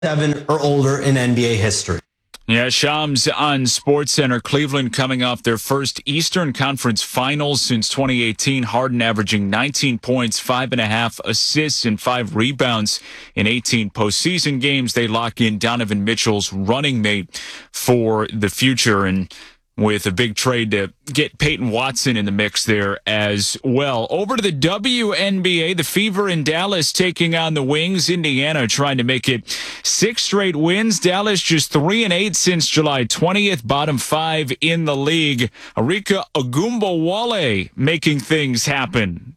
7 or older in NBA history. Yeah, Shams on SportsCenter. Cleveland coming off their first Eastern Conference Finals since 2018. Harden averaging 19 points, 5.5 assists, and 5 rebounds in 18 postseason games. They lock in Donovan Mitchell's running mate for the future, and with a big trade to get Peyton Watson in the mix there as well. Over to the WNBA, the Fever in Dallas taking on the Wings. Indiana trying to make it 6 straight wins. Dallas just 3-8 since July 20th, bottom 5 in the league. Arika Ogunbowale making things happen.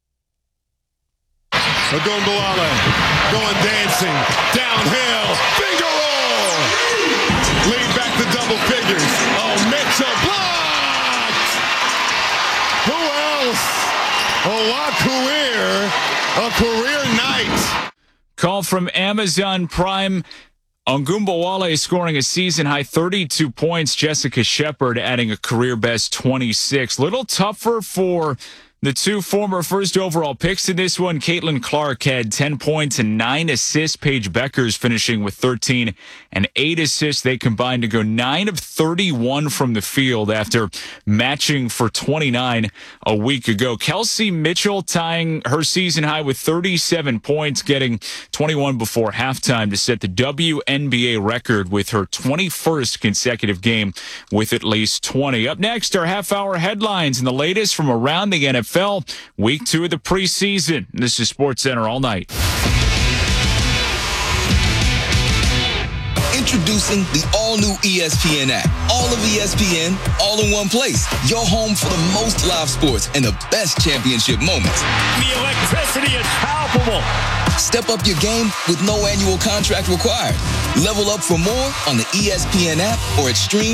Ogunbowale going dancing, downhill, finger roll! Lead back to double figures. Oh, Mitchell blocked! Who else? A career night. Call from Amazon Prime. Ogunbowale scoring a season-high 32 points. Jessica Shepard adding a career-best 26. Little tougher for the 2 former first overall picks in this one. Caitlin Clark had 10 points and 9 assists. Paige Beckers finishing with 13 and 8 assists. They combined to go 9 of 31 from the field after matching for 29 a week ago. Kelsey Mitchell tying her season high with 37 points, getting 21 before halftime to set the WNBA record with her 21st consecutive game with at least 20. Up next, our half-hour headlines and the latest from around the NFL. Week 2 of the preseason. This is SportsCenter all night. Introducing the all-new ESPN app. All of ESPN, all in one place. Your home for the most live sports and the best championship moments. The electricity is palpable. Step up your game with no annual contract required. Level up for more on the ESPN app or at Stream